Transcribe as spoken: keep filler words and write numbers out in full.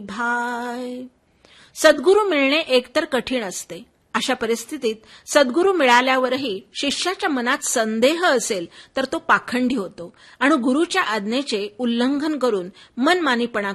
भाय. सद्गुरू मिळणे एकतर कठीण असते. अशा परिस्थितीत सद्गुरू मिळाल्यावरही शिष्याच्या मनात संदेह असेल तर तो पाखंडी होतो आणि गुरूच्या आज्ञेचे उल्लंघन करून मनमानीपणा